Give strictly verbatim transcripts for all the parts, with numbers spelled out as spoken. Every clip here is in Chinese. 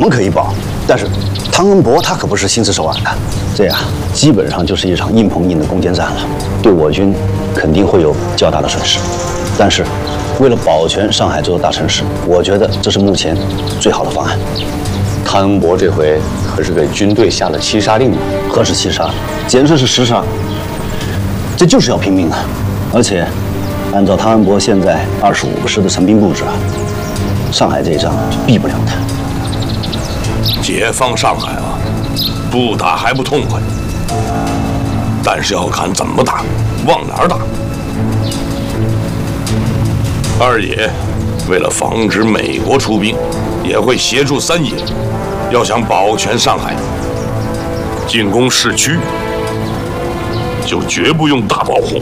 们可以保，但是汤恩伯他可不是心慈手软的，这样基本上就是一场硬碰硬的攻坚战了，对我军肯定会有较大的损失。但是，为了保全上海这座大城市，我觉得这是目前最好的方案。 汤恩伯这回可是给军队下了七杀令了， 何止七杀，简直是十杀，这就是要拼命啊！而且，按照汤恩伯现在二十五个师的陈兵布置啊，上海这一仗就避不了他。 解放上海啊，不打还不痛快，但是要看怎么打，往哪儿打。二爷为了防止美国出兵，也会协助三爷，要想保全上海，进攻市区就绝不用大炮轰。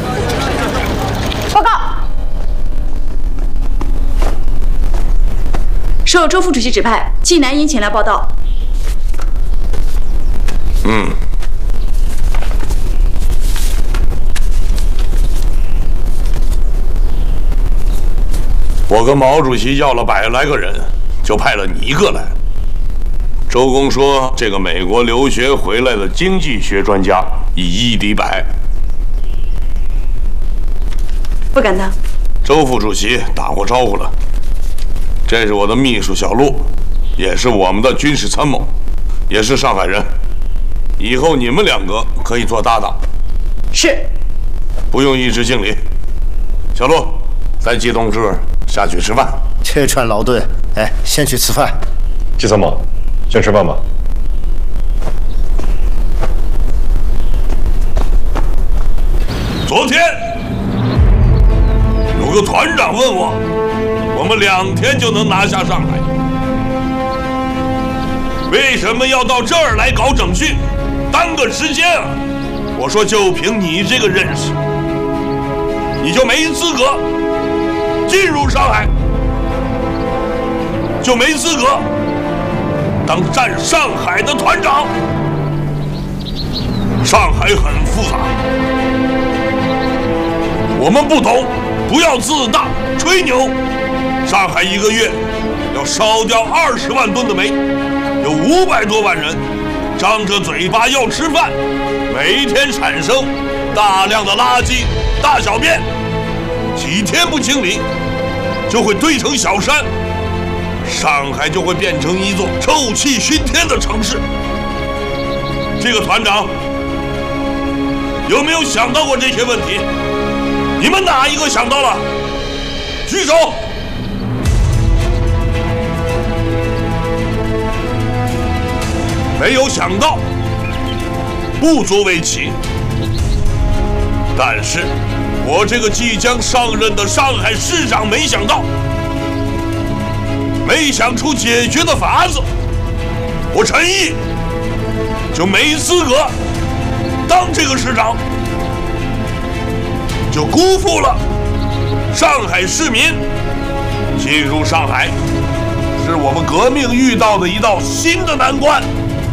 报告，受周副主席指派，纪南英前来报道。 嗯。我跟毛主席要了百来个人，就派了你一个来。周公说，这个美国留学回来的经济学专家以一敌百。 不敢当。 周副主席打过招呼了。这是我的秘书小陆，也是我们的军事参谋，也是上海人。以后你们两个可以做搭档。 是。 不用一直敬礼。小陆，带季同志下去吃饭。 这串劳顿，哎，先去吃饭。 季参谋，先吃饭吧。 昨天有个团长问我，我们两天就能拿下上海，为什么要到这儿来搞整训，耽搁时间啊？我说就凭你这个认识，你就没资格进入上海，就没资格当占上海的团长。上海很复杂，我们不懂，不要自大吹牛。上海一个月要烧掉二十万吨的煤，有五百多万人张着嘴巴要吃饭，每天产生大量的垃圾、大小便，几天不清理就会堆成小山，上海就会变成一座臭气熏天的城市。这个团长有没有想到过这些问题？你们哪一个想到了？举手。没有想到，不足为奇。但是，我这个即将上任的上海市长没想到，没想出解决的法子，我陈毅就没资格当这个市长，就辜负了上海市民。进入上海是我们革命遇到的一道新的难关，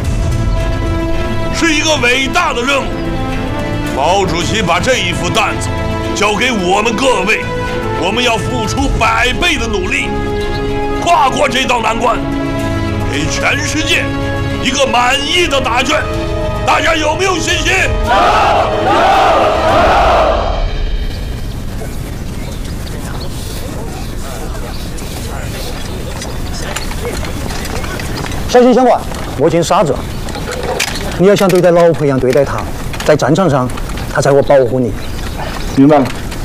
是一个伟大的任务。毛主席把这一副担子交给我们各位，我们要付出百倍的努力，跨过这道难关，给全世界一个满意的答卷。大家有没有信心？有！ 小心相关，莫进沙子。你要像对待老婆一样对待他，在战场上，他才会保护你。明白了。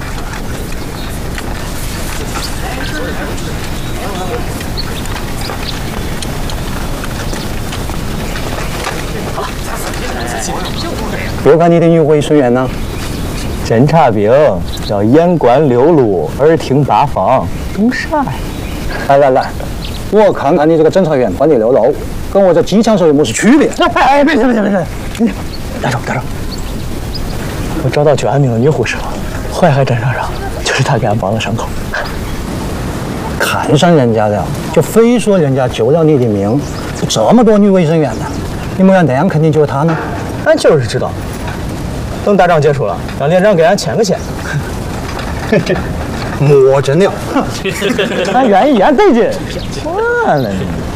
别看你的女卫生员呢， 侦察兵要眼观六路，耳听八方，懂啥呀？ 来来来，我看看你这个侦察员观里六路，跟我这机枪手有么是区别？哎，别别别别别，带走带走。 我找到救俺命的女护士了，淮海战场上就是她给俺绑的伤口。 看上人家了，就非说人家救了你的命。这么多女卫生员呢，你们要那样肯定就是她呢。 俺就是知道，等大仗结束了，让连长给俺牵个线。 莫真了， 俺愿意，俺得劲。完了。